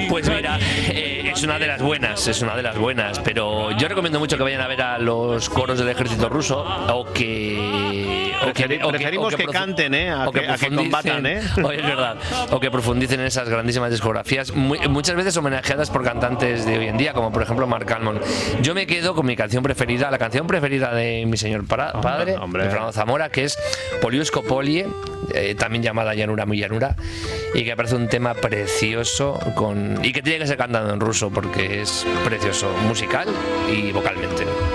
Pues mira, es una de las buenas, pero yo recomiendo mucho que vayan a ver a los coros del ejército ruso preferimos que canten, a que combatan, Oye, es verdad, o que profundicen en esas grandísimas discografías, muchas veces homenajeadas por cantantes de hoy en día, como por ejemplo Marc Almond. Yo me quedo con mi canción preferida, la canción preferida de mi señor padre, de Fernando Zamora, que es Poliusko Polie, también llamada Llanura muy llanura, y que parece un tema precioso y que tiene que ser cantado en ruso porque es precioso musical y vocalmente.